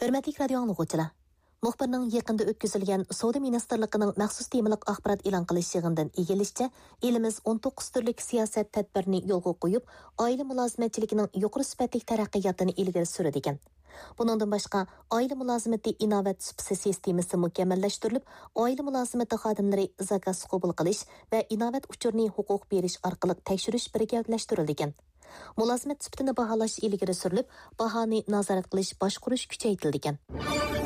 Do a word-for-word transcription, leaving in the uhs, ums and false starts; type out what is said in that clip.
Hörmətli radio anlıqçılar, muxbirning yaqında o'tkazilgan Savdo ministrligining maxsus temalik axborot e'lon qilish yig'inidan egilishicha, elimiz o'n to'qqiz turlik siyosat tadbirini yo'lga qo'yib, oila mulozimatchiligining yuqori sifatli taraqqiyotini ilgari suradi ekan. Buningdan boshqa, oila mulozimati inovat subsidiya sistemasi mukammallashtirilib, oila mulozimati xodimlari zakaz qabul qilish va inovat uchurini huquq berish orqali tekshirish birgaklashtirildi ekan. Mulozimat sifatini baholash ilgari surilib, bahoni nazorat qilish, boshqarish kuchaytirildi ekan.